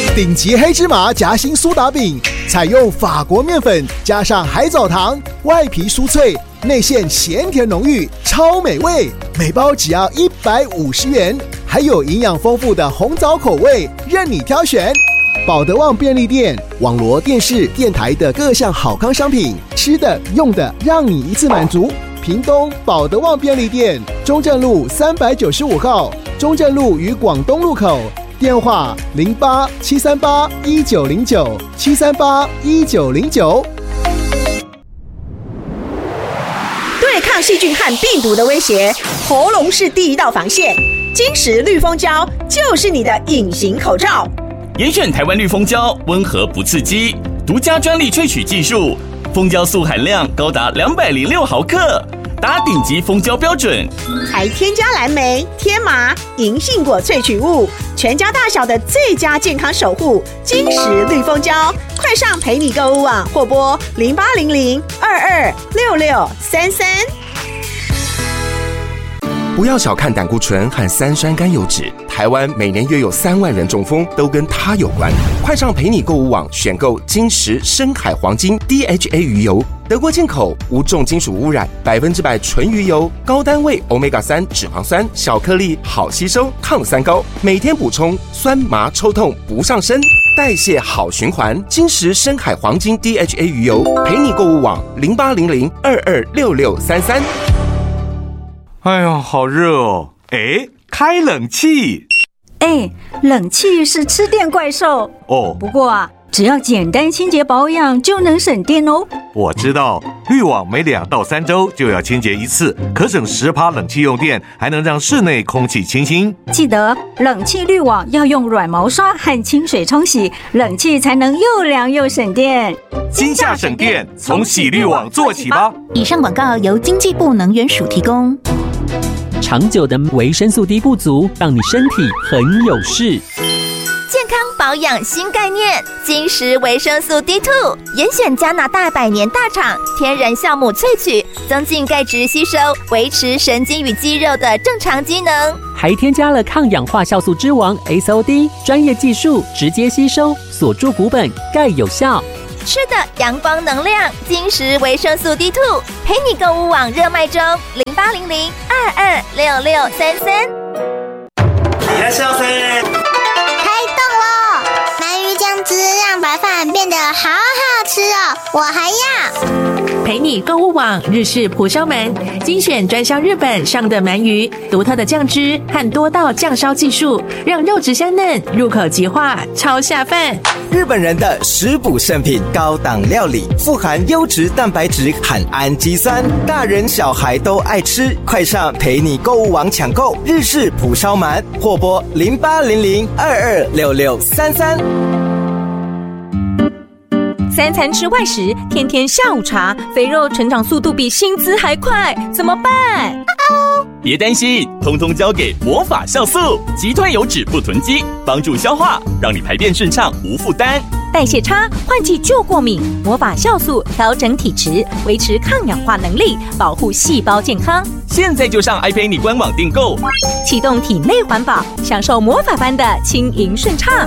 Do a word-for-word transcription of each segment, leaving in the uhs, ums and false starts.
顶级黑芝麻夹心苏打饼，采用法国面粉加上海藻糖，外皮酥脆，内馅咸甜浓郁，超美味。每包只要一百五十元，还有营养丰富的红枣口味，任你挑选。保德旺便利店网罗电视、电台的各项好康商品，吃的、用的，让你一次满足。屏东保德旺便利店，中正路三百九十五号，中正路与广东路口。电话零八七三八一九零九七三八一九零九。 对抗细菌和病毒的威胁，喉咙是第一道防线。金石绿蜂胶就是你的隐形口罩。 严选台湾绿蜂胶，温和不刺激，独家专利萃取技术，蜂胶素含量高达两百零六毫克。达顶级蜂胶标准， 还添加蓝莓、天麻、银杏果萃取物，全家大小的最佳健康守护。金石绿蜂胶，快上陪你购物网或拨零八零零二二六六三三。 不要小看胆固醇和三酸甘油酯，台湾每年约有三万人中风，都跟它有关。快上陪你购物网选购金石深海黄金 D H A 鱼油，德国进口，无重金属污染，百分之百纯鱼油，高单位 欧米伽三 脂肪酸，小颗粒，好吸收，抗三高，每天补充，酸麻抽痛不上身，代谢好循环。金石深海黄金 D H A 鱼油，陪你购物网零八零零二二六六三三。 哎呦，好热哦！哎，开冷气。 哎，冷气是吃电怪兽哦。 不过啊，只要简单清洁保养就能省电哦。 我知道，滤网每两到三周就要清洁一次，可省十趴冷气用电，还能让室内空气清新。 记得冷气滤网要用软毛刷和清水冲洗，冷气才能又凉又省电。 今夏省电，从洗滤网做起吧。 以上广告由经济部能源署提供。 长久的维生素 D 不足，让你身体很有事。 健康保养新概念，金石维生素 D 二， 严选加拿大百年大厂天然酵母萃取，增进钙质吸收，维持神经与肌肉的正常机能， 还添加了抗氧化酵素之王 S O D， 专业技术直接吸收，锁住骨本，钙有效。 吃的阳光能量，金石维生素 D 二， 陪你购物网热卖中，零八零零二二六六三三。 いらっしゃいませ。 开动了，鳗鱼酱汁让白饭变得好好吃哦，我还要。 陪你购物网日式蒲烧鳗，精选专销日本上的鳗鱼，独特的酱汁和多道酱烧技术，让肉质香嫩，入口即化，超下饭。 日本人的食补圣品，高档料理，富含优质蛋白质和氨基酸，大人小孩都爱吃。快上陪你购物网抢购日式蒲烧鳗，或拨零八零零二二六六三三。 三餐吃外食，天天下午茶，肥肉成长速度比薪资还快，怎么办？ 别担心，通通交给魔法酵素，击退油脂不囤积，帮助消化，让你排便顺畅无负担。 代谢差，换季就过敏，魔法酵素调整体质，维持抗氧化能力，保护细胞健康。 现在就上 iPay 官网订购， 启动体内环保，享受魔法般的轻盈顺畅。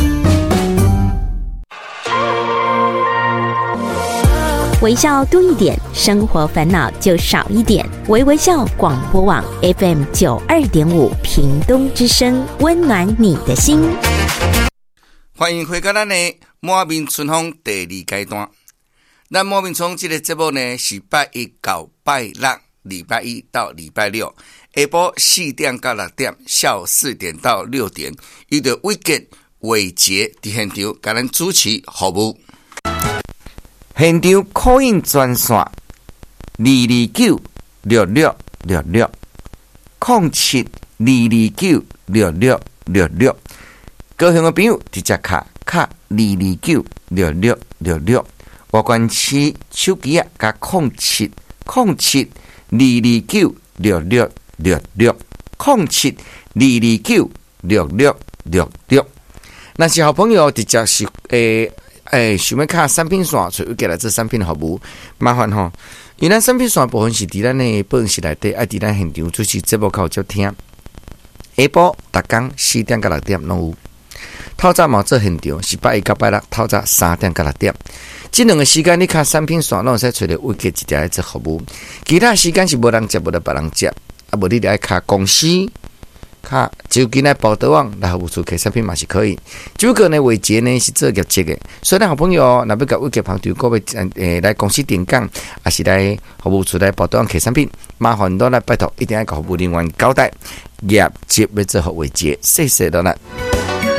微笑多一点，生活烦恼就少一点。微微笑广播网 F M 九二点五，屏东之声，温暖你的心。 欢迎回到咱的满面春风第二阶段。咱满面春风这个节目呢，是拜一到拜六，礼拜一到礼拜六，下晡四点到六点，下午四点到六点，有着伟杰伟杰伫现场甲咱主持服务。现场 call in 专线二二九六六六六零七二二九六六六六，高雄的朋友直接卡卡二二九六六六六，外关市手机啊加零七零七二二九六六六六零七二二九六六六六。那是好朋友直接是诶。诶，想要卡产品线，所以给了这产品服务，麻烦吼。因咱产品线部分是伫咱的办公室内底，爱伫咱现场主持节目口接听。下晡逐工四点到六点拢有。 透早嘛做现场，是拜一到拜六透早三点到六点。这两个时间你看产品线拢使找到委屈一条来做服务，其他时间是无人接，无得别人接，啊无你来卡公司。卡就今来报道网来服务处客产品嘛是可以。这个呢，伟杰呢是做业绩的，所以咱好朋友若要甲伟杰朋友各位诶来公司点讲，还是来服务处来报道网客产品，麻烦都来拜托，一定要甲服务人员交代，业绩要做好伟杰，谢谢到啦。